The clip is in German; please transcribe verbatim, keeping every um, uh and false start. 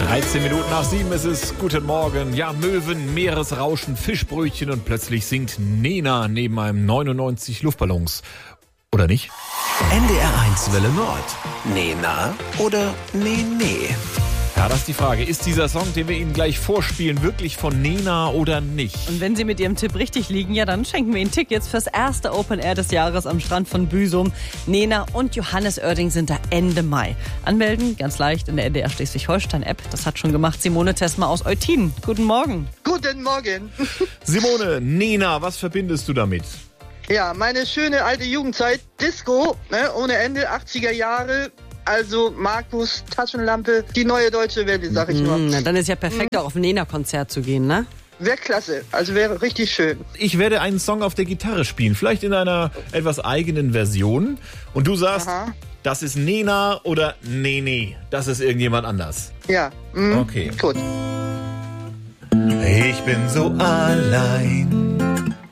dreizehn Minuten nach sieben ist es. Guten Morgen. Ja, Möwen, Meeresrauschen, Fischbrötchen und plötzlich singt Nena neben einem neunundneunzig Luftballons. Oder nicht? N D R eins Welle Nord. Nena oder Nee, nee? Ja, das ist die Frage. Ist dieser Song, den wir Ihnen gleich vorspielen, wirklich von Nena oder nicht? Und wenn Sie mit Ihrem Tipp richtig liegen, ja, dann schenken wir Ihnen Tickets fürs erste Open Air des Jahres am Strand von Büsum. Nena und Johannes Oerding sind da Ende Mai. Anmelden, ganz leicht in der N D R Schleswig-Holstein-App. Das hat schon gemacht Simone Tessmer aus Eutin. Guten Morgen. Guten Morgen. Simone, Nena, was verbindest du damit? Ja, meine schöne alte Jugendzeit, Disco, ne, ohne Ende, achtziger Jahre. Also Markus, Taschenlampe, die neue deutsche Welle, sag ich mal. Na, dann ist ja perfekt, mhm. auch auf ein Nena-Konzert zu gehen, ne? Wäre klasse, also wäre richtig schön. Ich werde einen Song auf der Gitarre spielen, vielleicht in einer etwas eigenen Version. Und du sagst, Aha. das ist Nena oder Nee, nee, das ist irgendjemand anders. Ja, mhm. Okay. Gut. Ich bin so allein